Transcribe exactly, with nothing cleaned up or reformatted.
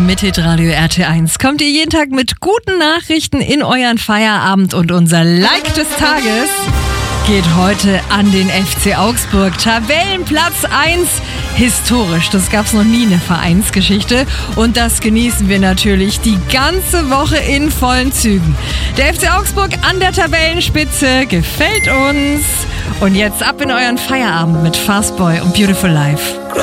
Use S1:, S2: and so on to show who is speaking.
S1: Mit Hitradio R T eins kommt ihr jeden Tag mit guten Nachrichten in euren Feierabend und unser Like des Tages geht heute an den F C Augsburg. Tabellenplatz eins, historisch, das gab's noch nie in der Vereinsgeschichte und das genießen wir natürlich die ganze Woche in vollen Zügen. Der F C Augsburg an der Tabellenspitze gefällt uns und jetzt ab in euren Feierabend mit Fastboy und Beautiful Life.